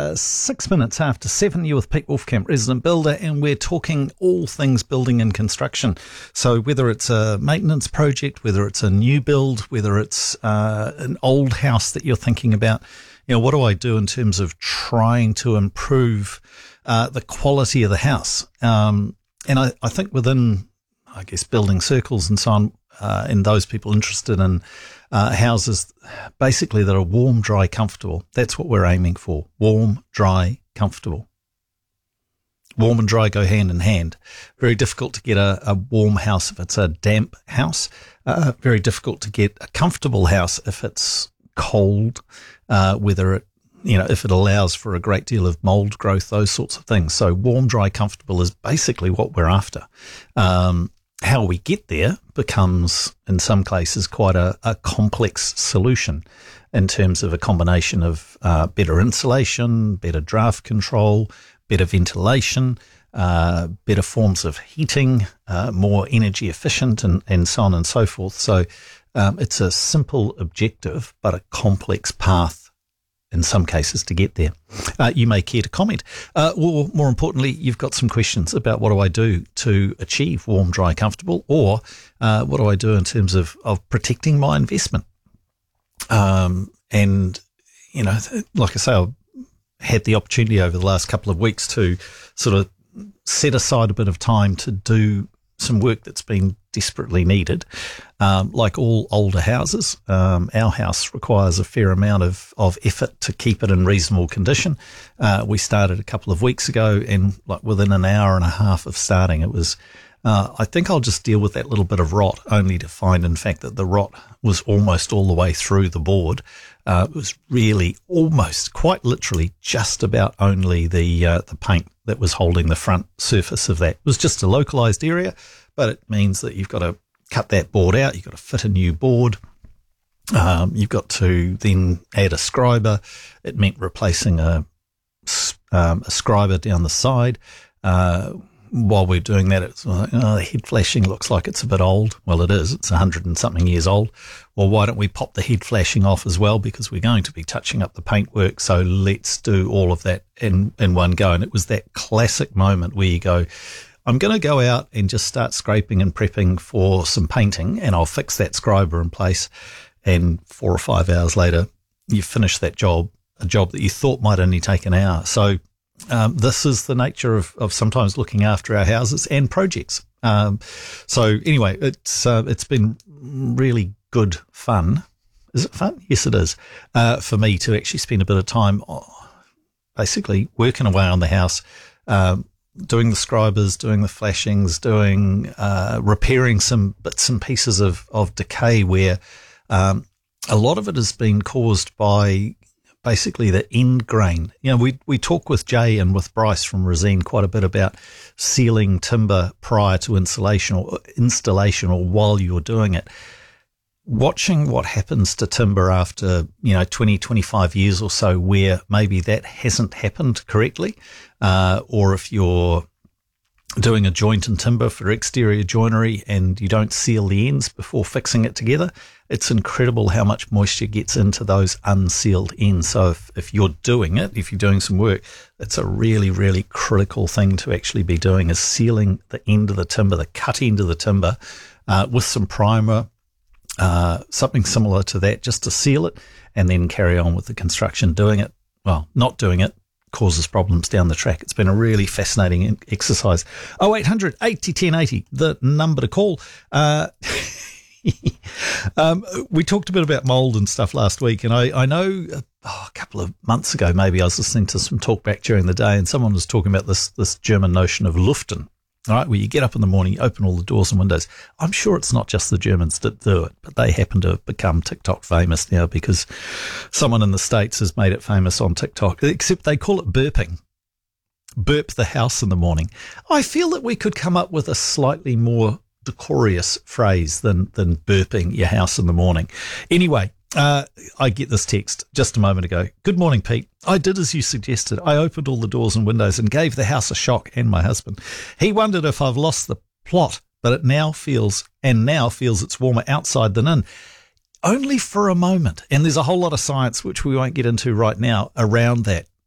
6 minutes after 7. You're with Pete Wolfcamp, resident builder, and we're talking all things building and construction. So whether it's a maintenance project, whether it's a new build, whether it's an old house that you're thinking about, what do I do in terms of trying to improve the quality of the house? And I think within, building circles and so on, and those people interested in houses basically that are warm, dry, comfortable. That's what we're aiming for. Warm, dry, comfortable. Warm and dry go hand in hand. Very difficult to get a warm house if it's a damp house. Very difficult to get a comfortable house if it's cold, whether it, if it allows for a great deal of mold growth, those sorts of things. So warm, dry, comfortable is basically what we're after. How we get there becomes, in some cases, quite a complex solution in terms of a combination of better insulation, better draft control, better ventilation, better forms of heating, more energy efficient, and so on and so forth. So it's a simple objective, but a complex path in some cases to get there. You may care to comment. Or more importantly, you've got some questions about what do I do to achieve warm, dry, comfortable, or what do I do in terms of protecting my investment? And, like I say, I've had the opportunity over the last couple of weeks to sort of set aside a bit of time to do some work that's been desperately needed. Like all older houses, our house requires a fair amount of effort to keep it in reasonable condition. We started a couple of weeks ago, and like within an hour and a half of starting, it was, I think I'll just deal with that little bit of rot, only to find, in fact, that the rot was almost all the way through the board. It was really almost, quite literally, just about only the paint that was holding the front surface of that. It was just a localized area, but it means that you've got to cut that board out. You've got to fit a new board. You've got to then add a scriber. It meant replacing a scriber down the side. While we're doing that, it's like, the head flashing looks like it's a bit old. Well, it is. It's 100 and something years old. Well, why don't we pop the head flashing off as well? Because we're going to be touching up the paintwork. So let's do all of that in one go. And it was that classic moment where you go, I'm going to go out and just start scraping and prepping for some painting, and I'll fix that scriber in place. And 4 or 5 hours later, you finish that job, a job that you thought might only take an hour. So this is the nature of sometimes looking after our houses and projects. So anyway, it's been really good fun. Is it fun? Yes, it is. For me to actually spend a bit of time basically working away on the house, doing the scribers, doing the flashings, repairing some bits and pieces of decay where a lot of it has been caused by basically the end grain. We talk with Jay and with Bryce from Resene quite a bit about sealing timber prior to installation or while you're doing it. Watching what happens to timber after, 20, 25 years or so, where maybe that hasn't happened correctly, or if you're doing a joint in timber for exterior joinery and you don't seal the ends before fixing it together, it's incredible how much moisture gets into those unsealed ends. So if you're doing it, if you're doing some work, it's a really, really critical thing to actually be doing, is sealing the end of the timber, the cut end of the timber, with some primer, something similar to that, just to seal it, and then carry on with the construction. Doing it, well, not doing it causes problems down the track. It's been a really fascinating exercise. 0800 80 10 80, the number to call. We talked a bit about mould and stuff last week, and I know a couple of months ago, maybe I was listening to some talk back during the day, and someone was talking about this German notion of luften. All right, where you get up in the morning, you open all the doors and windows. I'm sure it's not just the Germans that do it, but they happen to have become TikTok famous now because someone in the States has made it famous on TikTok, except they call it burping. Burp the house in the morning. I feel that we could come up with a slightly more decorous phrase than burping your house in the morning. Anyway, I get this text just a moment ago. Good morning, Pete. I did as you suggested. I opened all the doors and windows and gave the house a shock, and my husband. He wondered if I've lost the plot, but it now feels it's warmer outside than in. Only for a moment. And there's a whole lot of science, which we won't get into right now, around that.